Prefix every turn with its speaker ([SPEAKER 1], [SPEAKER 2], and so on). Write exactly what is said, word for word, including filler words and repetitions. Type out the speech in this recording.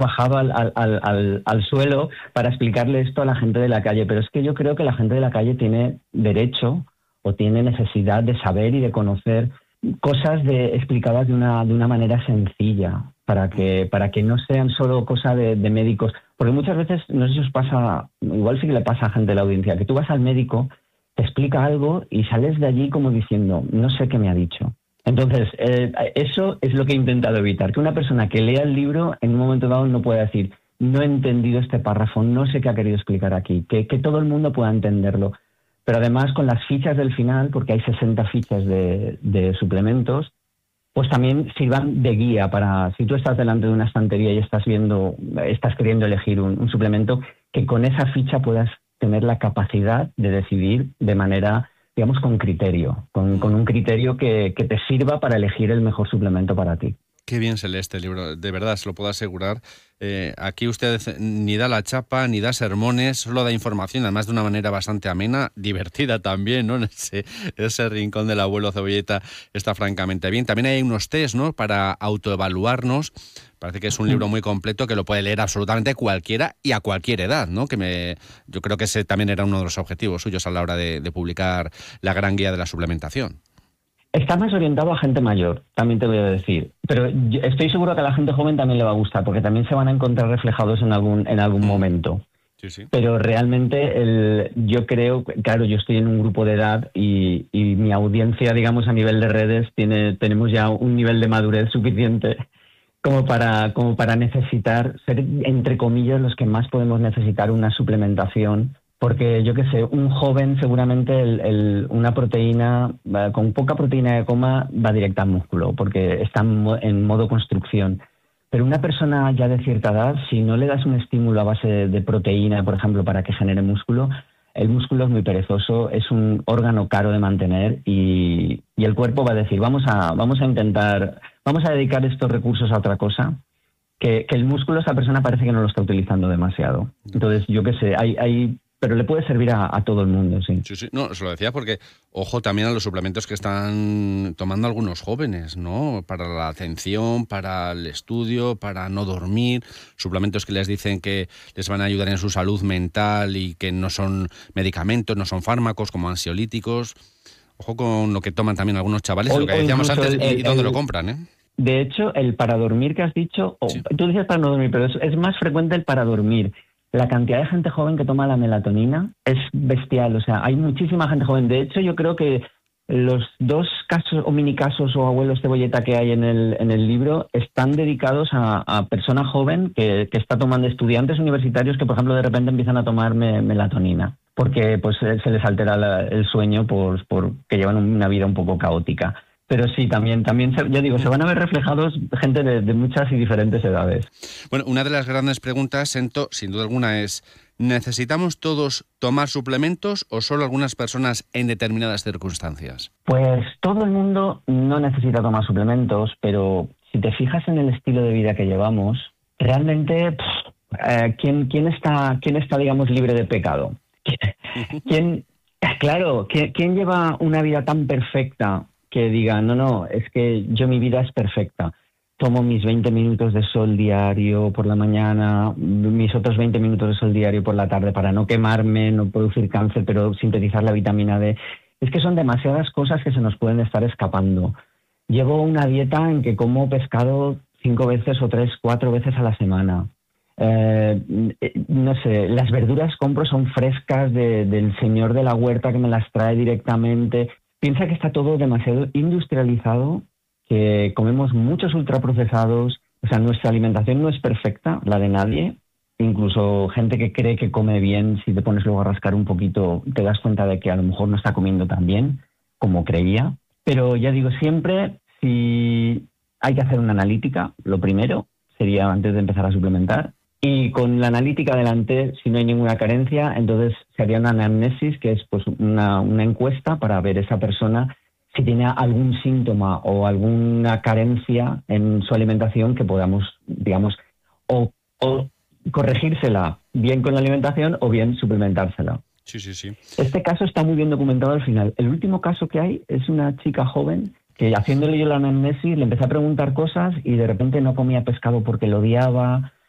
[SPEAKER 1] bajado al, al, al, al suelo para explicarle esto a la gente de la calle, pero es que yo creo que la gente de la calle tiene derecho o tiene necesidad de saber y de conocer cosas de, explicadas de una, de una manera sencilla, para que, para que no sean solo cosas de, de médicos. Porque muchas veces, no sé si os pasa, igual sí que le pasa a gente de la audiencia, que tú vas al médico, te explica algo y sales de allí como diciendo, no sé qué me ha dicho. Entonces, eh, eso es lo que he intentado evitar, que una persona que lea el libro en un momento dado no pueda decir, no he entendido este párrafo, no sé qué ha querido explicar aquí, que, que todo el mundo pueda entenderlo. Pero además con las fichas del final, porque hay sesenta fichas de, de suplementos, pues también sirvan de guía para, si tú estás delante de una estantería y estás viendo, estás queriendo elegir un, un suplemento, que con esa ficha puedas tener la capacidad de decidir de manera, digamos, con criterio, con, con un criterio que, que te sirva para elegir el mejor suplemento para ti.
[SPEAKER 2] Qué bien se lee este libro, de verdad, se lo puedo asegurar. Eh, aquí usted ni da la chapa, ni da sermones, solo da información, además de una manera bastante amena, divertida también, ¿no? En ese, ese rincón del abuelo Cebolleta está francamente bien. También hay unos test, ¿no?, para autoevaluarnos. Parece que es un libro muy completo que lo puede leer absolutamente cualquiera y a cualquier edad, ¿no? Que me, yo creo que ese también era uno de los objetivos suyos a la hora de, de publicar la gran guía de la suplementación.
[SPEAKER 1] Está más orientado a gente mayor, también te voy a decir. Pero yo estoy seguro que a la gente joven también le va a gustar, porque también se van a encontrar reflejados en algún, en algún momento.
[SPEAKER 2] Sí, sí.
[SPEAKER 1] Pero realmente el, yo creo, claro, yo estoy en un grupo de edad y, y mi audiencia, digamos, a nivel de redes, tiene, tenemos ya un nivel de madurez suficiente como para, como para necesitar, ser, entre comillas, los que más podemos necesitar una suplementación. Porque yo qué sé, un joven seguramente el, el, una proteína, con poca proteína de coma, va directa al músculo, porque está en, mo- en modo construcción. Pero una persona ya de cierta edad, si no le das un estímulo a base de, de proteína, por ejemplo, para que genere músculo, el músculo es muy perezoso, es un órgano caro de mantener y, y el cuerpo va a decir, vamos a, vamos a intentar, vamos a dedicar estos recursos a otra cosa, que, que el músculo esa persona parece que no lo está utilizando demasiado. Entonces, yo qué sé, hay... hay pero le puede servir a, a todo el mundo, sí.
[SPEAKER 2] Sí, sí. No, se lo decía porque, ojo también a los suplementos que están tomando algunos jóvenes, ¿no? Para la atención, para el estudio, para no dormir, suplementos que les dicen que les van a ayudar en su salud mental y que no son medicamentos, no son fármacos como ansiolíticos. Ojo con lo que toman también algunos chavales,
[SPEAKER 1] O-
[SPEAKER 2] lo que
[SPEAKER 1] o
[SPEAKER 2] decíamos
[SPEAKER 1] incluso
[SPEAKER 2] antes,
[SPEAKER 1] el-
[SPEAKER 2] y
[SPEAKER 1] el-
[SPEAKER 2] dónde
[SPEAKER 1] el-
[SPEAKER 2] lo compran, ¿eh?
[SPEAKER 1] De hecho, el para dormir que has dicho, o
[SPEAKER 2] Sí.
[SPEAKER 1] tú dices para no dormir, pero es, es más frecuente el para dormir. La cantidad de gente joven que toma la melatonina es bestial, o sea, hay muchísima gente joven. De hecho, yo creo que los dos casos o mini casos o abuelos cebolleta que hay en el, en el libro están dedicados a, a persona joven que, que está tomando, estudiantes universitarios que, por ejemplo, de repente empiezan a tomar me- melatonina porque pues eh, se les altera la- el sueño por, por que llevan una vida un poco caótica. Pero sí, también, también se- ya digo, se van a ver reflejados gente de, de muchas y diferentes edades.
[SPEAKER 2] Bueno, una de las grandes preguntas, Sento, sin duda alguna, es ¿necesitamos todos tomar suplementos o solo algunas personas en determinadas circunstancias?
[SPEAKER 1] Pues todo el mundo no necesita tomar suplementos, pero si te fijas en el estilo de vida que llevamos, realmente, pff, eh, ¿quién, quién está, quién está, digamos, libre de pecado? ¿Quién, claro, ¿quién, quién lleva una vida tan perfecta que diga, no, no, es que yo mi vida es perfecta? Tomo mis veinte minutos de sol diario por la mañana, mis otros veinte minutos de sol diario por la tarde para no quemarme, no producir cáncer, pero sintetizar la vitamina D. Es que son demasiadas cosas que se nos pueden estar escapando. Llevo una dieta en que como pescado cinco veces o tres, cuatro veces a la semana. Eh, no sé, las verduras compro son frescas de, del señor de la huerta que me las trae directamente. Piensa que está todo demasiado industrializado, que comemos muchos ultraprocesados, o sea, nuestra alimentación no es perfecta, la de nadie. Incluso gente que cree que come bien, si te pones luego a rascar un poquito, te das cuenta de que a lo mejor no está comiendo tan bien como creía. Pero ya digo, siempre si hay que hacer una analítica, lo primero sería antes de empezar a suplementar. Y con la analítica delante, si no hay ninguna carencia, entonces se haría una anamnesis, que es pues una, una encuesta para ver esa persona si tiene algún síntoma o alguna carencia en su alimentación que podamos, digamos, o, o corregírsela bien con la alimentación o bien suplementársela.
[SPEAKER 2] Sí, sí, sí.
[SPEAKER 1] Este caso está muy bien documentado al final. El último caso que hay es una chica joven que haciéndole yo la anamnesis le empecé a preguntar cosas y de repente no comía pescado porque lo odiaba,